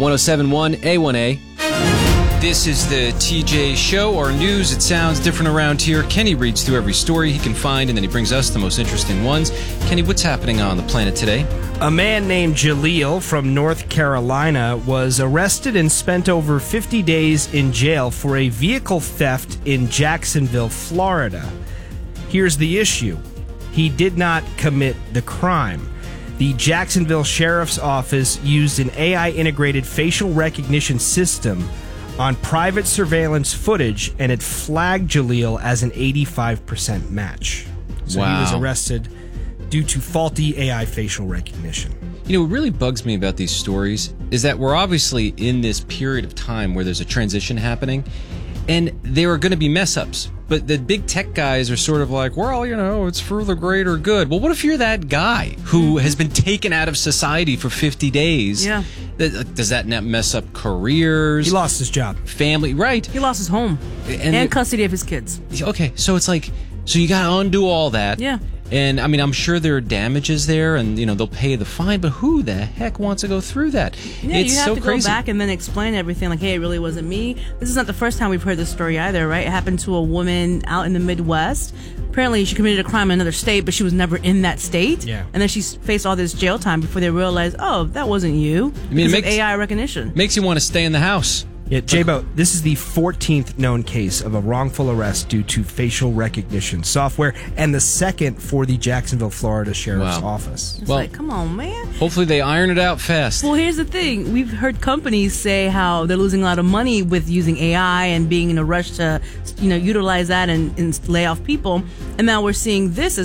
1071 A1A. This is the TJ Show, our news. It sounds different around here. Kenny reads through every story he can find, and then he brings us the most interesting ones. Kenny, what's happening on the planet today? A man named Jaleel from North Carolina was arrested and spent over 50 days in jail for a vehicle theft in Jacksonville, Florida. Here's the issue. He did not commit the crime. The Jacksonville Sheriff's Office used an AI-integrated facial recognition system on private surveillance footage, and it flagged Jaleel as an 85% match. So Wow. He was arrested due to faulty AI facial recognition. You know, what really bugs me about these stories is that we're obviously in this period of time where there's a transition happening, and there are going to be mess-ups. But the big tech guys are sort of like, well, you know, it's for the greater good. Well, what if you're that guy who has been taken out of society for 50 days? Yeah. Does that not mess up careers? He lost his job. Family, right. He lost his home and custody of his kids. Okay, so it's like, so you got to undo all that. Yeah. And, I mean, I'm sure there are damages there, and, you know, they'll pay the fine, but who the heck wants to go through that? Yeah, it's you have so to crazy. go back and then explain everything, like, hey, it really wasn't me. This is not the first time we've heard this story either, right? It happened to a woman out in the Midwest. Apparently, she committed a crime in another state, but she was never in that state. Yeah. And then she faced all this jail time before they realized, oh, that wasn't you. I mean, it because of makes AI recognition. Makes you want to stay in the house. Yeah, J-Bo, this is the 14th known case of a wrongful arrest due to facial recognition software, and the second for the Jacksonville, Florida Sheriff's Wow. Office. It's Well- like, come on, man. Hopefully they iron it out fast. Well, here's the thing. We've heard companies say how they're losing a lot of money with using AI and being in a rush to, utilize that and lay off people. And now we're seeing this as